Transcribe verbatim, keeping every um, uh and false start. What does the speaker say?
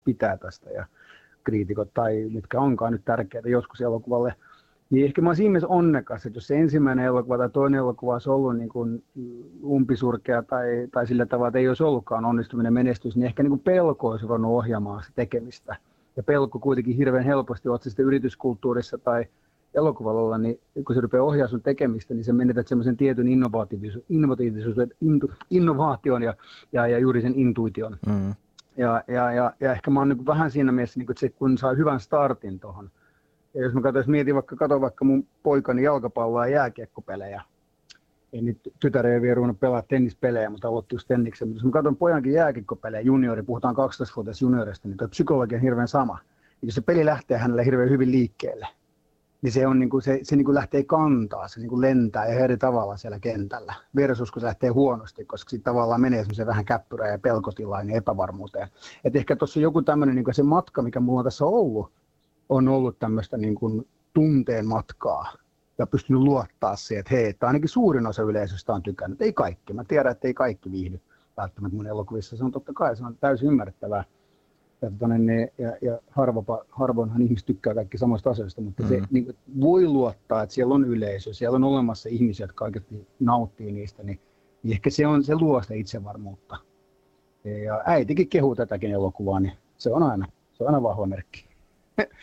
pitää tästä ja kriitikot tai mitkä onkaan nyt tärkeitä joskus elokuvalle. Niin ehkä mä oon siinä mielessä onnekas, että jos se ensimmäinen elokuva tai toinen elokuva olisi ollut niin kuin umpisurkea tai, tai sillä tavalla, että ei olisi ollutkaan onnistuminen menestys, niin ehkä niin kuin pelko olisi voinut ohjaamaan se tekemistä. Ja pelko kuitenkin hirveän helposti, oot se sitten yrityskulttuurissa tai elokuvalla, niin kun se rupeaa ohjaa sun tekemistä, niin sä menetät semmoisen tietyn innovatiivisuuden, innovatiivisuuden innovaation ja, ja, ja juuri sen intuition. Mm. Ja, ja, ja, ja ehkä mä oon niin vähän siinä mielessä, niin kuin, että se, kun saa hyvän startin tuohon. Ja jos mä katsoin, mietin vaikka, katon vaikka mun poikani jalkapalloa ja jääkiekkopelejä. Ei nyt tytär ei vielä ruvennut pelaa tennispelejä, mutta aloitti just tenniksen. Mutta jos mä katson pojankin jääkiekkopelejä, juniori, puhutaan kaksitoistavuotias juniorista, niin tuo psykologia on hirveän sama. Ja jos se peli lähtee hänelle hirveän hyvin liikkeelle, niin se, on niin kuin, se, se niin kuin lähtee kantaa, se niin kuin lentää ja eri tavalla siellä kentällä. Versus kun se lähtee huonosti, koska siitä tavallaan menee semmoiseen vähän käppyrään ja pelkotilaan ja epävarmuuteen. Et ehkä tuossa joku tämmöinen niin kuin se matka, mikä mulla on tässä ollut, on ollut tämmöistä niin kuin tunteen matkaa ja pystynyt luottaa siihen, että hei, että ainakin suurin osa yleisöstä on tykännyt. Ei kaikki. Mä tiedän, että ei kaikki viihdy välttämättä mun elokuvissa. Se on totta kai, se on täysin ymmärrettävää. Ja, tonne, ja, ja harvopa, harvoinhan ihmiset tykkää kaikki samoista asioista, mutta mm. se niin kuin, voi luottaa, että siellä on yleisö, siellä on olemassa ihmisiä, jotka oikeasti nauttii niistä, niin, niin ehkä se, on, se luo sitä itsevarmuutta. Ja äitikin kehuu tätäkin elokuvaa, niin se on aina, se on aina vahva merkki.